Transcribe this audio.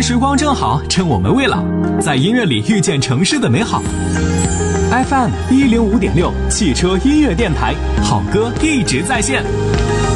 时光正好，趁我们未老，在音乐里遇见城市的美好。FM105.6汽车音乐电台，好歌一直在线。